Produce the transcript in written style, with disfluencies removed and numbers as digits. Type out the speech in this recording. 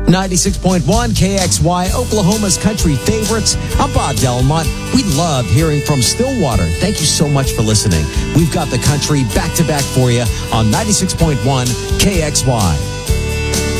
96.1 KXY, Oklahoma's country favorites. I'm Bob Delmont. We love hearing from Stillwater. Thank you so much for listening. We've got the country back-to-back for you on 96.1 KXY.